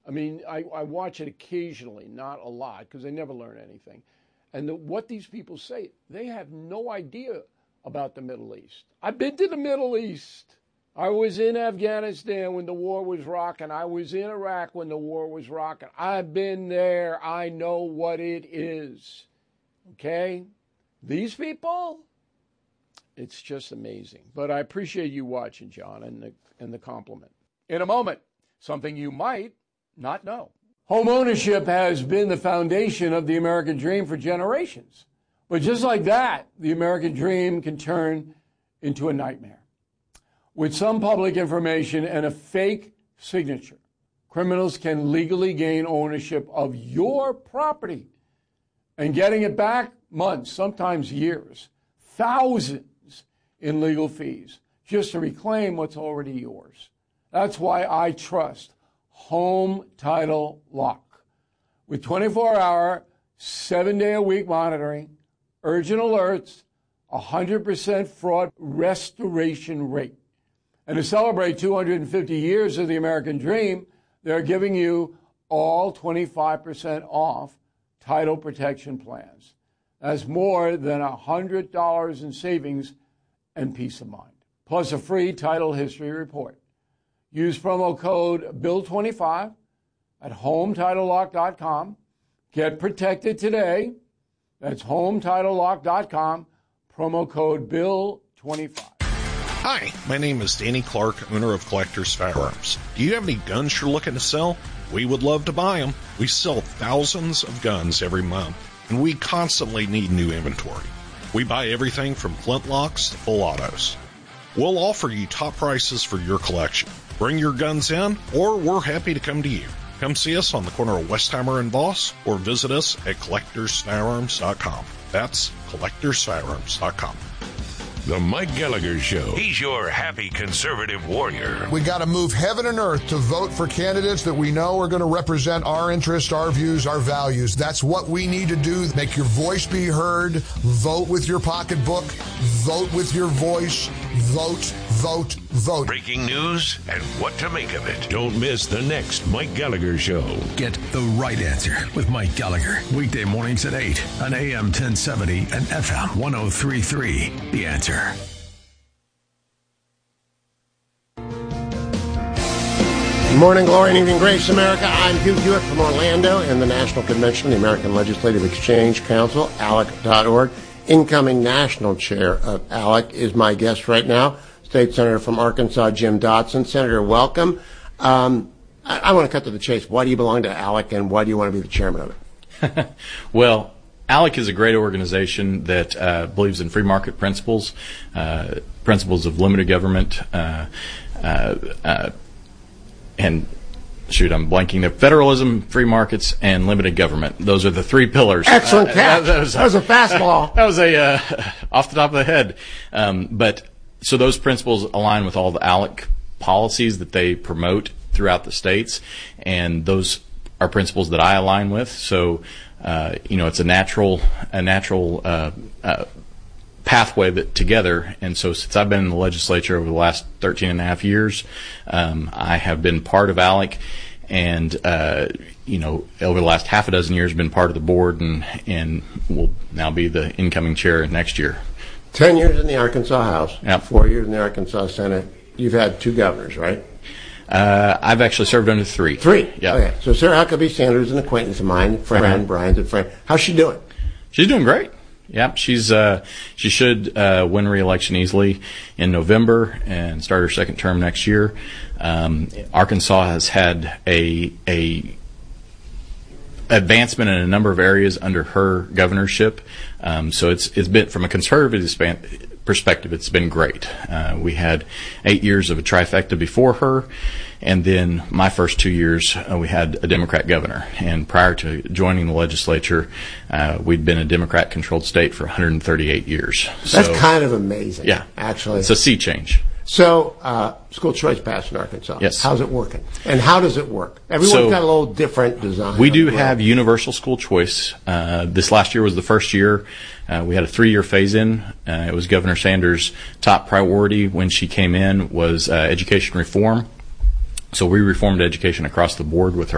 I mean, I watch it occasionally, not a lot, because I never learn anything. And what these people say, they have no idea about the Middle East. I've been to the Middle East. I was in Afghanistan when the war was rocking. I was in Iraq when the war was rocking. I've been there. I know what it is. Okay? These people, it's just amazing. But I appreciate you watching, John, and the compliment. In a moment, something you might not know. Home ownership has been the foundation of the American dream for generations. But just like that, the American dream can turn into a nightmare. With some public information and a fake signature, criminals can legally gain ownership of your property. And getting it back, months, sometimes years, thousands in legal fees, just to reclaim what's already yours. That's why I trust Home Title Lock. With 24-hour, 7-day-a-week monitoring, urgent alerts, 100% fraud restoration rate. And to celebrate 250 years of the American dream, they're giving you all 25% off title protection plans. That's more than $100 in savings and peace of mind. Plus a free title history report. Use promo code BILL25 at HomeTitleLock.com. Get protected today. That's HomeTitleLock.com. Promo code BILL25. Hi, my name is Danny Clark, owner of Collector's Firearms. Do you have any guns you're looking to sell? We would love to buy them. We sell thousands of guns every month, and we constantly need new inventory. We buy everything from flintlocks to full autos. We'll offer you top prices for your collection. Bring your guns in, or we're happy to come to you. Come see us on the corner of Westheimer and Voss, or visit us at CollectorsFirearms.com. That's CollectorsFirearms.com. The Mike Gallagher Show. He's your happy conservative warrior. We got to move heaven and earth to vote for candidates that we know are going to represent our interests, our views, our values. That's what we need to do. Make your voice be heard. Vote with your pocketbook. Vote with your voice. Vote, vote, vote. Breaking news and what to make of it. Don't miss the next Mike Gallagher Show. Get the right answer with Mike Gallagher. Weekday mornings at 8 on AM 1070 and FM 103.3. The Answer. Good morning, glory, and evening grace, America. I'm Hugh Hewitt from Orlando and the National Convention of the American Legislative Exchange Council, ALEC.org. Incoming national chair of ALEC is my guest right now, State Senator from Arkansas, Jim Dotson. Senator, welcome. I want to cut to the chase. Why do you belong to ALEC, and why do you want to be the chairman of it? Well, ALEC is a great organization that believes in free market principles, principles of limited government, and I'm blanking there. Federalism, free markets, and limited government. Those are the three pillars. Excellent catch. That was a fastball. That was off the top of the head. But so those principles align with all the ALEC policies that they promote throughout the states, and those are principles that I align with. So, it's a natural pathway together. And so since I've been in the legislature over the last 13 and a half years, I have been part of ALEC, and, over the last half a dozen years been part of the board, and will now be the incoming chair next year. 10 years in the Arkansas House, yep. 4 years in the Arkansas Senate. You've had two governors, right? I've actually served under three. Three? Yeah. Okay. So Sarah Huckabee Sanders is an acquaintance of mine, friend, Brian's a friend. How's she doing? She's doing great. Yep, she should win re-election easily in November and start her second term next year. Arkansas has had a advancement in a number of areas under her governorship. So it's been, from a conservative perspective, it's been great. We had 8 years of a trifecta before her, and then my first 2 years we had a Democrat governor. And prior to joining the legislature, we'd been a Democrat-controlled state for 138 years. That's kind of amazing. Yeah, actually, it's a sea change. So, school choice passed in Arkansas. Yes. How's it working? And how does it work? Everyone's got a little different design. We do have universal school choice. This last year was the first year. We had a 3-year phase-in. It was Governor Sanders' top priority when she came in was education reform. So we reformed education across the board with her